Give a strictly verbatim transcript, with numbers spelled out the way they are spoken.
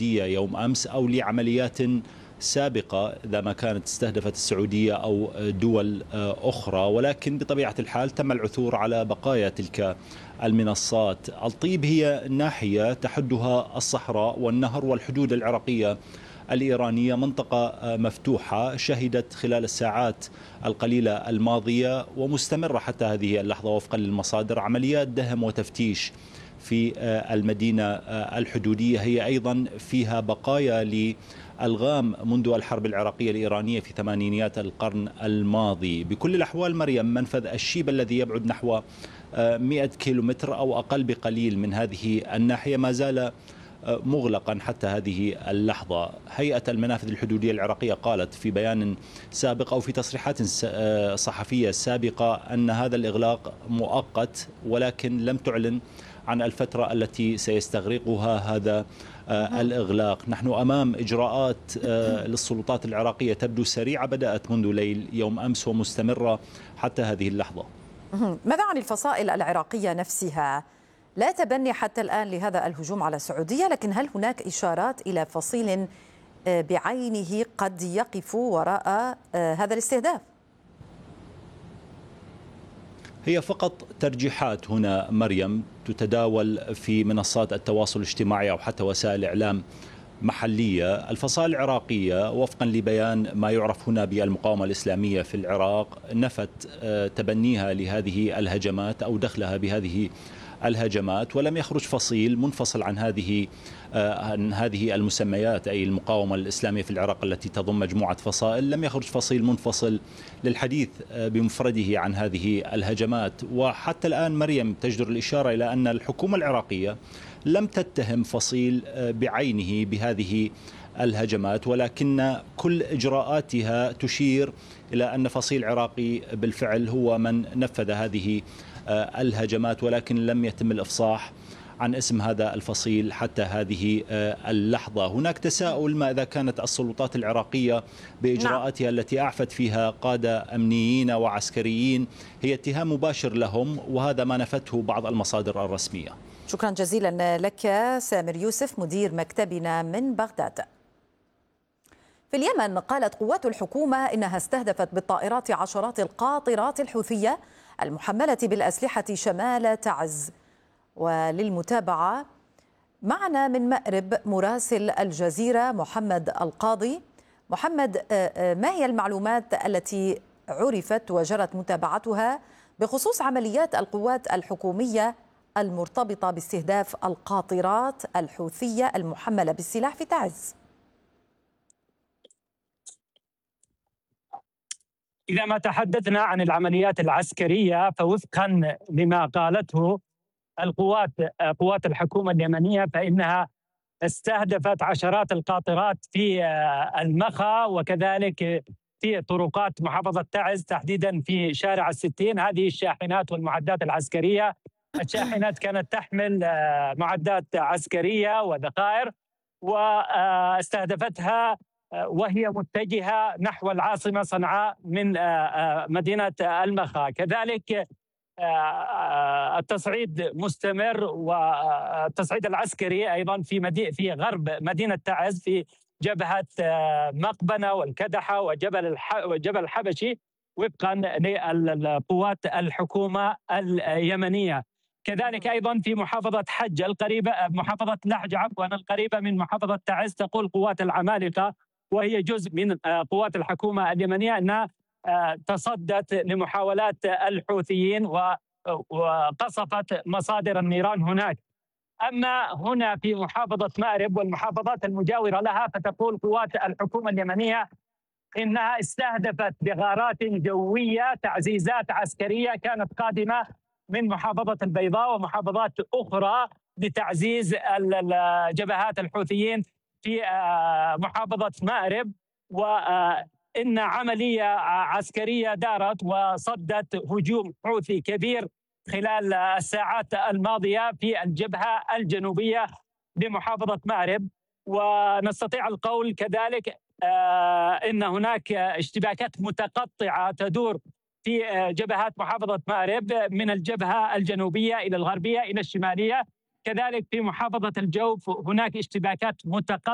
السعودية يوم أمس أو لعمليات سابقة إذا ما كانت استهدفت السعودية أو دول أخرى، ولكن بطبيعة الحال تم العثور على بقايا تلك المنصات. الطيب هي ناحية تحدها الصحراء والنهر والحدود العراقية الإيرانية، منطقة مفتوحة شهدت خلال الساعات القليلة الماضية ومستمرة حتى هذه اللحظة وفقا للمصادر عمليات دهم وتفتيش في المدينة الحدودية. هي أيضا فيها بقايا لألغام منذ الحرب العراقية الإيرانية في ثمانينيات القرن الماضي. بكل الأحوال مريم، منفذ الشيب الذي يبعد نحو مئة كيلومتر أو أقل بقليل من هذه الناحية ما زال مغلقا حتى هذه اللحظة. هيئة المنافذ الحدودية العراقية قالت في بيان سابق أو في تصريحات صحفية سابقة أن هذا الإغلاق مؤقت، ولكن لم تعلن عن الفترة التي سيستغرقها هذا الإغلاق. نحن أمام إجراءات للسلطات العراقية تبدو سريعة، بدأت منذ ليل يوم أمس ومستمرة حتى هذه اللحظة. ماذا عن الفصائل العراقية نفسها؟ لا تبني حتى الآن لهذا الهجوم على السعودية، لكن هل هناك إشارات إلى فصيل بعينه قد يقف وراء هذا الاستهداف؟ هي فقط ترجيحات هنا مريم تتداول في منصات التواصل الاجتماعي أو حتى وسائل إعلام محلية. الفصائل العراقية وفقا لبيان ما يعرف هنا بالمقاومة الإسلامية في العراق نفت تبنيها لهذه الهجمات أو دخلها بهذه الهجمات، ولم يخرج فصيل منفصل عن هذه عن هذه المسميات، أي المقاومة الإسلامية في العراق التي تضم مجموعة فصائل. لم يخرج فصيل منفصل للحديث بمفرده عن هذه الهجمات. وحتى الآن مريم تجدر الإشارة إلى أن الحكومة العراقية لم تتهم فصيل بعينه بهذه الهجمات، ولكن كل إجراءاتها تشير إلى أن فصيل عراقي بالفعل هو من نفذ هذه الهجمات، ولكن لم يتم الإفصاح عن اسم هذا الفصيل حتى هذه اللحظة. هناك تساؤل ما إذا كانت السلطات العراقية بإجراءاتها التي أعفت فيها قادة أمنيين وعسكريين هي اتهام مباشر لهم، وهذا ما نفته بعض المصادر الرسمية. شكرا جزيلا لك سامر يوسف مدير مكتبنا من بغداد. في اليمن قالت قوات الحكومة إنها استهدفت بالطائرات عشرات القاطرات الحوثية المحملة بالأسلحة شمال تعز. وللمتابعة معنا من مأرب مراسل الجزيرة محمد القاضي. محمد، ما هي المعلومات التي عرفت وجرت متابعتها بخصوص عمليات القوات الحكومية المرتبطة باستهداف القاطرات الحوثية المحملة بالسلاح في تعز؟ إذا ما تحدثنا عن العمليات العسكرية فوفقا لما قالته القوات قوات الحكومة اليمنية فإنها استهدفت عشرات القاطرات في المخا وكذلك في طرقات محافظة تعز، تحديدا في شارع الستين. هذه الشاحنات والمعدات العسكرية، الشاحنات كانت تحمل معدات عسكرية وذخائر، واستهدفتها وهي متجهة نحو العاصمة صنعاء من مدينة المخا. كذلك التصعيد مستمر، والتصعيد العسكري أيضا في مدي في غرب مدينة تعز في جبهة مقبنة والكدحة وجبل الح... وجبل الحبشي وفقا للقوات الحكومة اليمنية. كذلك أيضا في محافظة حج القريبة محافظة لحج عفوا القريبة من محافظة تعز، تقول قوات العمالقة وهي جزء من قوات الحكومة اليمنية أنها تصدت لمحاولات الحوثيين وقصفت مصادر النيران هناك. أما هنا في محافظة مأرب والمحافظات المجاورة لها فتقول قوات الحكومة اليمنية إنها استهدفت بغارات جوية تعزيزات عسكرية كانت قادمة من محافظة البيضاء ومحافظات أخرى لتعزيز جبهات الحوثيين في محافظة مأرب. وإن عملية عسكرية دارت وصدت هجوم حوثي كبير خلال الساعات الماضية في الجبهة الجنوبية لمحافظة مأرب. ونستطيع القول كذلك إن هناك اشتباكات متقطعة تدور في جبهات محافظة مأرب من الجبهة الجنوبية إلى الغربية إلى الشمالية. كذلك في محافظة الجوف هناك اشتباكات متقطعة